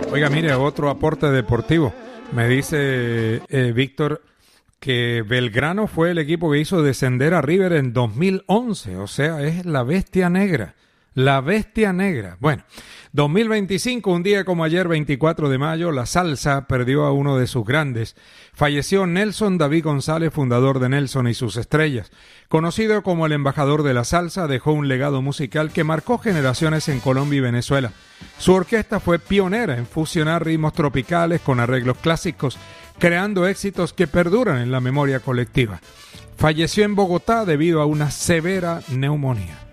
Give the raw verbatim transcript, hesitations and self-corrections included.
Oiga, mire, otro aporte deportivo. Me dice eh, Víctor que Belgrano fue el equipo que hizo descender a River en dos mil once, o sea, es la bestia negra, la bestia negra. Bueno, dos mil veinticinco, un día como ayer, veinticuatro de mayo, la salsa perdió a uno de sus grandes. Falleció Nelson David González, fundador de Nelson y sus estrellas. Conocido como el embajador de la salsa, dejó un legado musical que marcó generaciones en Colombia y Venezuela. Su orquesta fue pionera en fusionar ritmos tropicales con arreglos clásicos, creando éxitos que perduran en la memoria colectiva. Falleció en Bogotá debido a una severa neumonía.